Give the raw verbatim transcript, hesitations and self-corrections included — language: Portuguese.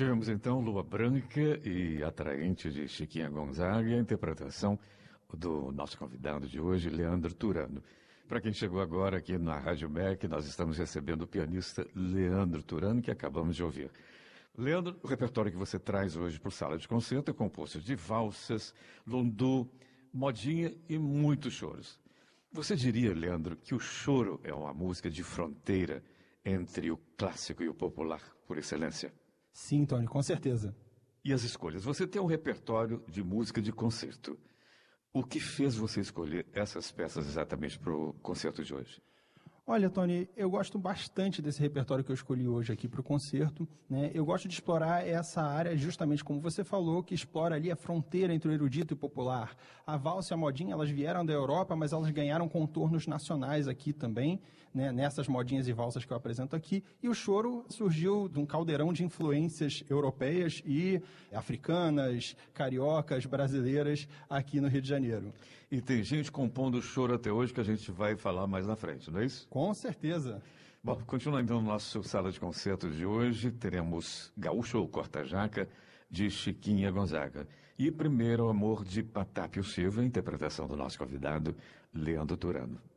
Tivemos então Lua Branca e Atraente de Chiquinha Gonzaga e a interpretação do nosso convidado de hoje, Leandro Turano. Para quem chegou agora aqui na Rádio M E C, nós estamos recebendo o pianista Leandro Turano, que acabamos de ouvir. Leandro, o repertório que você traz hoje para o Sala de Concerto é composto de valsas, lundu, modinha e muitos choros. Você diria, Leandro, que o choro é uma música de fronteira entre o clássico e o popular, por excelência? Sim, Tony, com certeza. E as escolhas? Você tem um repertório de música de concerto. O que fez você escolher essas peças exatamente para o concerto de hoje? Olha, Tony, eu gosto bastante desse repertório que eu escolhi hoje aqui para o concerto, né? Eu gosto de explorar essa área justamente como você falou, que explora ali a fronteira entre o erudito e o popular. A valsa e a modinha, elas vieram da Europa, mas elas ganharam contornos nacionais aqui também, né? Nessas modinhas e valsas que eu apresento aqui. E o choro surgiu de um caldeirão de influências europeias e africanas, cariocas, brasileiras aqui no Rio de Janeiro. E tem gente compondo choro até hoje que a gente vai falar mais na frente, não é isso? Com certeza. Bom, continuando então no nosso Sala de Concertos de hoje, teremos Gaúcho ou Corta-Jaca, de Chiquinha Gonzaga. E Primeiro Amor, de Patápio Silva, interpretação do nosso convidado, Leandro Turano.